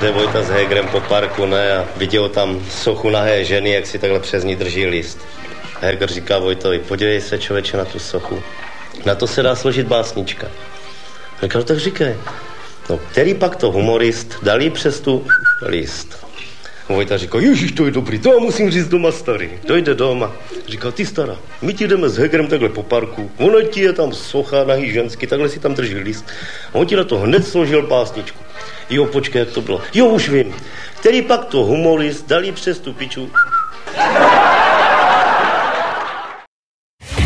jde Vojta s Hegerem po parku, ne, a viděl tam sochu nahé ženy, jak si takhle přes ní drží list. Heger říká Vojtovi, podívej se, člověče, na tu sochu. Na to se dá složit básnička. Říkal, tak říkej. No, který pak to humorist dal jí přes tu list. Vojta říkal, ježiš, to je dobrý, to musím říct doma starý. Dojde doma. Říkal, ty stará, my ti jdeme s Hegerem takhle po parku. Ono ti je tam socha nahý ženský, takhle si tam drží list. A on ti na to hned složil básničku. Jo, počkej, jak to bylo. Jo, už vím. Který pak to humorist dal jí přes tu piču